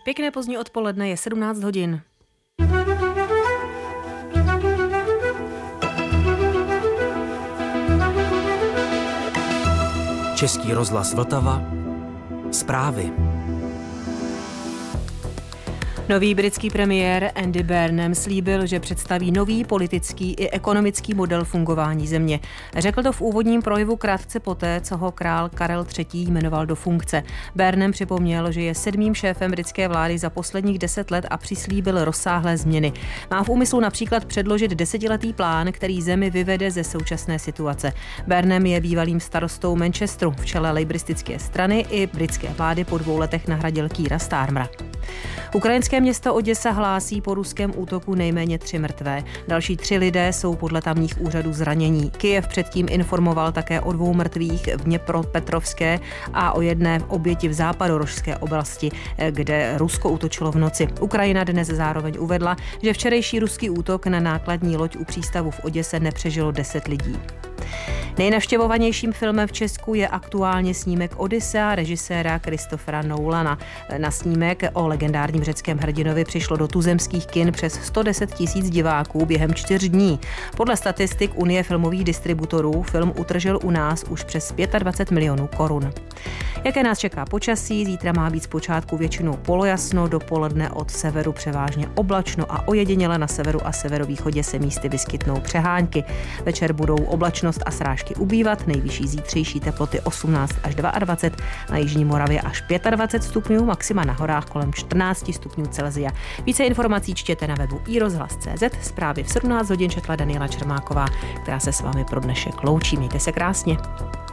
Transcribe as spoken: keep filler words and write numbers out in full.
Pěkné pozdní odpoledne, je sedmnáct hodin. Český rozhlas Vltava. Zprávy. Nový britský premiér Andy Burnham slíbil, že představí nový politický i ekonomický model fungování země. Řekl to v úvodním projevu krátce poté, co ho král Karel třetí. jmenoval do funkce. Burnham připomněl, že je sedmým šéfem britské vlády za posledních deset let a přislíbil rozsáhlé změny. Má v úmyslu například předložit desetiletý plán, který zemi vyvede ze současné situace. Burnham je bývalým starostou Manchesteru. V čele lejbristické strany i britské vlády po dvou letech nahradil Keira Starmera. Ukrajinské město Oděsa hlásí po ruském útoku nejméně tři mrtvé. Další tři lidé jsou podle tamních úřadů zranění. Kyjev předtím informoval také o dvou mrtvých v Dněpropetrovské a o jedné oběti v západorožské oblasti, kde Rusko útočilo v noci. Ukrajina dnes zároveň uvedla, že včerejší ruský útok na nákladní loď u přístavu v Oděse nepřežilo deset lidí. Nejnavštěvovanějším filmem v Česku je aktuálně snímek Odyssea režiséra Christophera Nolana. Na snímek o legendárním řeckém hrdinovi přišlo do tuzemských kin přes sto deset tisíc diváků během čtyř dní. Podle statistik Unie filmových distributorů film utržil u nás už přes dvacet pět milionů korun. Jaké nás čeká počasí? Zítra má být zpočátku většinou polojasno, dopoledne od severu převážně oblačno a ojediněle na severu a severovýchodě se místy vyskytnou přehánky. Večer budou oblačnost a srážky ubývat, nejvyšší zítřejší teploty osmnáct až dvacet dva, na jižní Moravě až dvacet pět stupňů, maxima na horách kolem čtrnáct stupňů Celsia. Více informací čtěte na webu i rozhlas tečka cé zet. Zprávy v sedmnáct hodin četla Daniela Čermáková, která se s vámi pro dnešek loučí. Mějte se krásně.